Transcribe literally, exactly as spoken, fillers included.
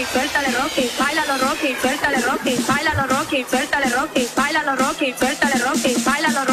suéltale Rocky, bailalo Rocky, suéltale Rocky, bailalo Rocky, suéltale Rocky, bailalo Rocky, suéltale Rocky, bailalo